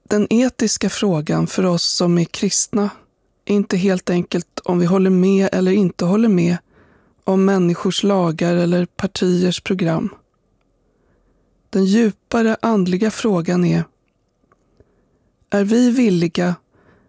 Den etiska frågan för oss som är kristna är inte helt enkelt om vi håller med eller inte håller med om människors lagar eller partiers program. Den djupare andliga frågan är vi villiga